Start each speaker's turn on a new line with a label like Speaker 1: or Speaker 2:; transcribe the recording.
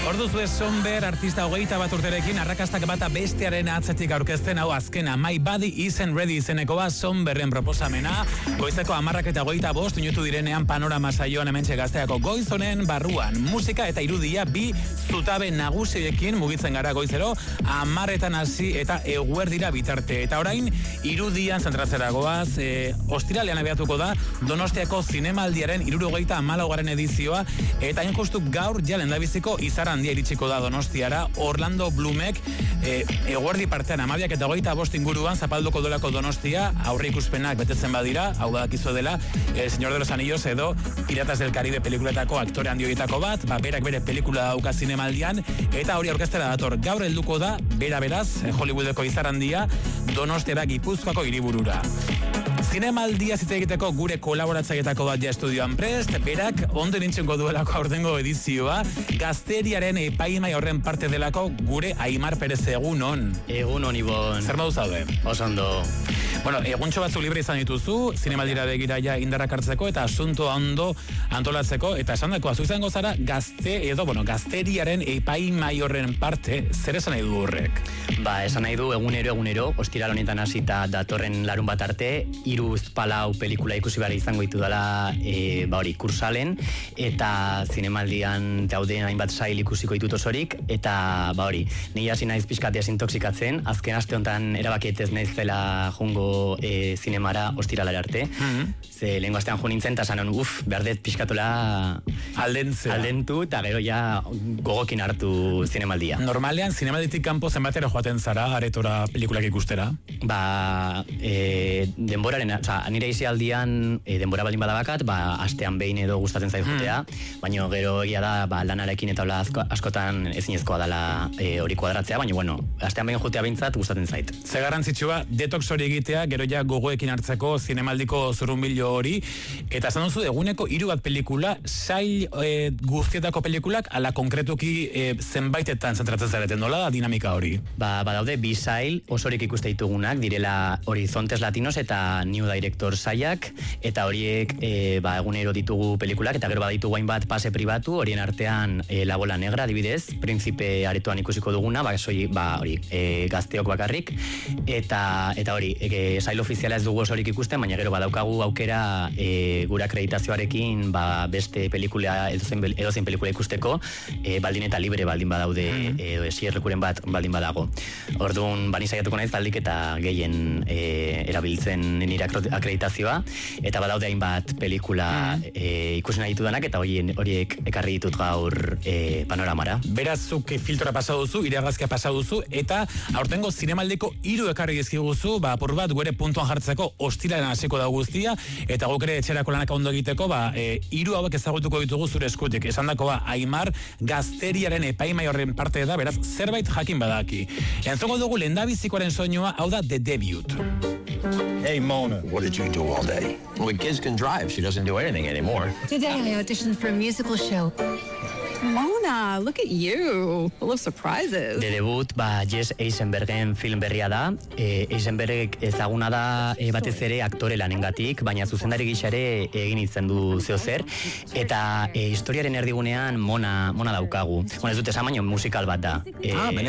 Speaker 1: Orduzue Somber artista 21 urterekin arrakastak bata bestearen atzetik aurkezten hau azkena My Body Isn't Ready izenekoa Somberren proposamena. Goizeko 10:25 minutu direnean panorama saioan hementxe Gazteako goiz honen barruan. Musika eta irudia bi zutabe nagusiekin mugitzen gara goizero 10:00 hasi eta eguerdira bitarte. Eta orain irudian zentratzera goaz, ostiralean abiatuko da Donostiako Zinemaldiaren 74. edizioa eta hain justu gaur ja lehendabiziko izar handia iritsiko da Donostiara. Orlando Bloomek eguerdi partean 12:25 inguruan zapalduko dolako Donostia, aurre ikuspenak betetzen badira, hau badakizu dela El Señor de los Anillos edo Piratas del Caribe pelikuletako aktore handi horietako bat, berak bere pelikula dauka Zinemaldian eta hori aurkeztera dator. Gaur helduko da beraz Hollywoodeko izar handia Donostiara Gipuzkoako hiriburura. Zinemaldia zitza egiteko gure kolaboratzaileetako bat ja estudioan prest, berak ondo nintzengo duelako aurtengo edizioa, Gazteriaren epaimai horren parte delako gure Aimar Perez egunon.
Speaker 2: Egunon, Ibon.
Speaker 1: Zer modu zaude?
Speaker 2: Osondo.
Speaker 1: Bueno, eguntxo batzu libre izan dituzu, Zinemaldira begira ja indarrak hartzeko eta asunto ondo antolatzeko, eta esan dako, azu izango zara Gazteriaren epaimai horren parte, zer esan nahi du horrek?
Speaker 2: Esan nahi du egunero, ostiral honetan hasita datorren larun bat arte, 3-4 pelikula ikusi behar izango ditu dela kursalen, eta Zinemaldian dauden hainbat sail ikusiko ditut osorik, eta ni hasi naiz pixkat desintoxikatzen, azken aste honetan erabakietez naizela jungo zinemara ostiralera arte. Ze lehenko astean jo nintzen, eta zanon, berdet pixkatola aldentu, eta gero ja gogokin hartu Zinemaldia.
Speaker 1: Normalean, Zinemalditik kanpo zenbatera joaten zara, aretora pelikulak ikustera?
Speaker 2: Denboraren, nire izialdian denbora baldin badabakat, astean behin edo gustatzen zait jotea, baina gero egia da, lanarekin eta askotan ezinezkoa dela hori kuadratzea, baina astean behin jotea behintzat gustatzen zait.
Speaker 1: Ze garrantzitsua, detox hori egitea, gero ja gogoekin hartzeko Zinemaldiko zurrunbilo hori, eta esan duzu eguneko 3 bat pelikula, sail guztietako pelikulak, ala konkretuki zenbaitetan zentratzen zareten, nola da dinamika hori?
Speaker 2: Badaude, 2 sail osorik ikuste ditugunak, direla Horizontes Latinos eta New Director saiak, eta horiek egunero ditugu pelikulak, eta gero baditugu hainbat pase pribatu, horien artean La Bola Negra, adibidez, Prinzipe aretoan ikusiko duguna, gazteok bakarrik, eta hori, sail ofiziala ez dugu osorik ikusten, baina gero badaukagu aukera gure akreditazioarekin beste pelikula, edozein pelikula ikusteko, baldin eta libre baldin badaude, esierrekuren bat baldin badago. Orduan, bani saiatuko naiz taldik eta gehien erabiltzen nire akreditazioa, eta badaude hainbat pelikula ikusi nahi ditudanak, eta horiek ekarri ditut gaur panoramara.
Speaker 1: Berazuk filtra pasa duzu, iragazkia pasa duzu, eta aurtengo Zinemaldiko 3 ekarri dizkiguzu, apur bat gure puntuan jartzeko ostiralean hasiko da guztia, eta guk ere etxerako lanak ondo egiteko, 3 hauek ezagutuko ditugu zure eskutik. Esandako Aimar Gazteriaren epaimai horren parte da, beraz, zerbait jakin badaki. Entzongo dugu lehendabizikoaren soinua, hau da The Debut.
Speaker 3: Hey, Mona, what did you do all day? Well, kids can drive. She doesn't do anything anymore.
Speaker 4: Today I auditioned for a musical show. Mona, look at you. Full of surprises.
Speaker 2: The Debut, Jesse Eisenbergen film berria da. Eisenberg ezaguna da batez ere aktore lanengatik, baina zuzendari gisa ere egin izan du zeozer. Eta historiaren erdigunean Mona daukagu. Ez dut esan, baina musikal bat da.